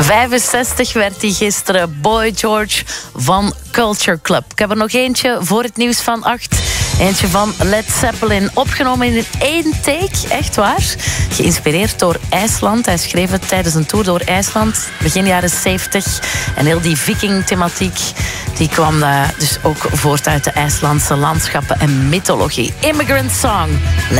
65 werd hij gisteren. Boy George van Culture Club. Ik heb er nog eentje voor het nieuws van 8. Eentje van Led Zeppelin. Opgenomen in één take, echt waar. Geïnspireerd door IJsland. Hij schreef het tijdens een tour door IJsland. Begin jaren 70. En heel die viking-thematiek die kwam dus ook voort uit de IJslandse landschappen en mythologie. Immigrant Song.